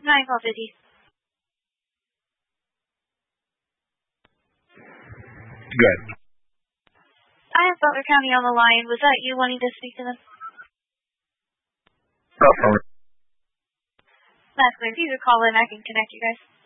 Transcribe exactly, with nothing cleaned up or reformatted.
nine twelve fifty. Good. I have Butler County on the line. Was that you wanting to speak to them? Oh, That's clear. If you could call in, I can connect you guys.